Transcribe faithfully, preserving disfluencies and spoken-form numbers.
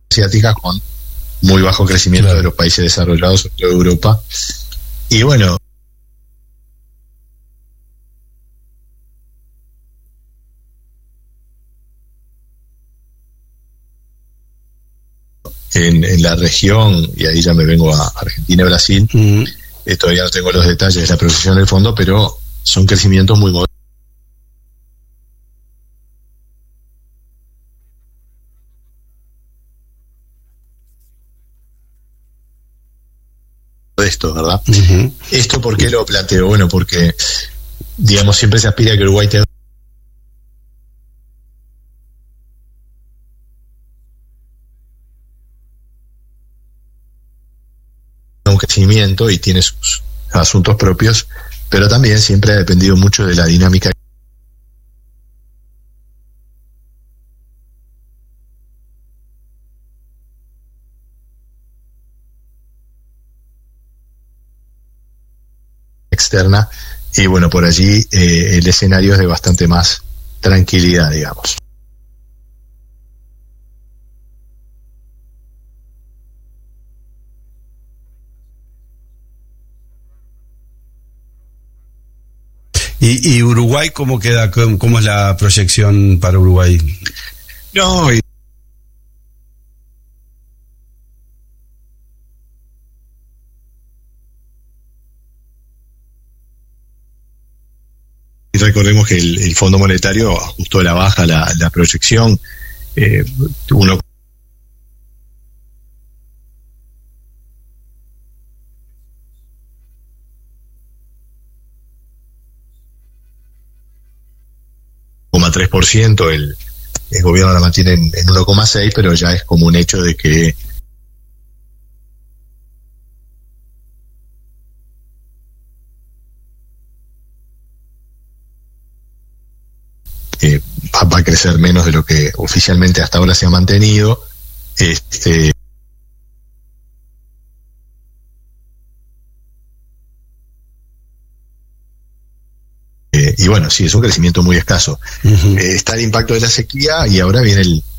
asiática con muy bajo crecimiento claro. de los países desarrollados, sobre todo Europa. Y bueno, en, en la región, y ahí ya me vengo a Argentina y Brasil, uh-huh. eh, todavía no tengo los detalles de la proyección del fondo, pero son crecimientos muy modernos. Esto, ¿verdad? Uh-huh. ¿Esto por qué lo planteo? Bueno, porque, digamos, siempre se aspira a que Uruguay tenga un crecimiento y tiene sus asuntos propios, pero también siempre ha dependido mucho de la dinámica externa, y bueno, por allí eh, el escenario es de bastante más tranquilidad, digamos. ¿Y, y Uruguay cómo queda? ¿Cómo, cómo es la proyección para Uruguay? No, y Y recordemos que el, el Fondo Monetario ajustó a la baja la, la proyección. Eh, uno coma tres por ciento, el, el gobierno la mantiene en, en uno coma seis, pero ya es como un hecho de que Eh, va, va a crecer menos de lo que oficialmente hasta ahora se ha mantenido. Este, eh, y bueno, sí, es un crecimiento muy escaso. Uh-huh. Eh, está el impacto de la sequía y ahora viene el,